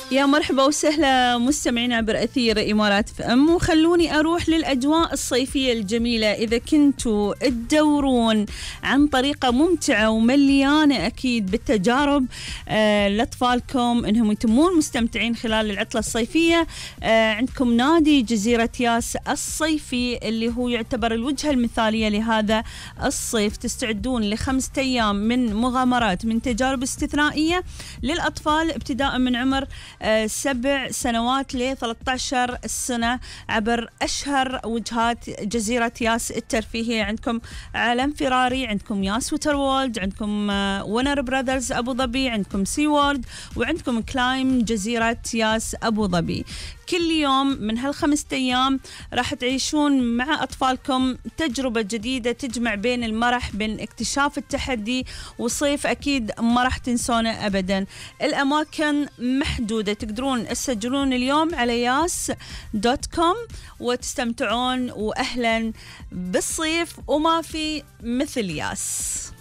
يا مرحبا وسهلا مستمعين عبر أثير إمارات FM، وخلوني أروح للأجواء الصيفية الجميلة. إذا كنتوا تدورون عن طريقة ممتعة ومليانة أكيد بالتجارب لأطفالكم إنهم يتمون مستمتعين خلال العطلة الصيفية، عندكم نادي جزيرة ياس الصيفي اللي هو يعتبر الوجهة المثالية لهذا الصيف. تستعدون ل5 أيام من مغامرات، من تجارب استثنائية للأطفال ابتداء من عمر 7 سنوات ل 13 سنة عبر أشهر وجهات جزيرة ياس الترفيهية. عندكم عالم فراري، عندكم ياس ووتر وولد، عندكم ونر براذرز أبو ظبي، عندكم سي وورد، وعندكم كلايم جزيرة ياس أبو ظبي. كل يوم من هال5 أيام راح تعيشون مع أطفالكم تجربة جديدة تجمع بين المرح، بين اكتشاف التحدي وصيف أكيد ما راح تنسونه أبدا. الأماكن محدودة، تقدرون تسجلون اليوم على ياس.com وتستمتعون، وأهلا بالصيف وما في مثل ياس.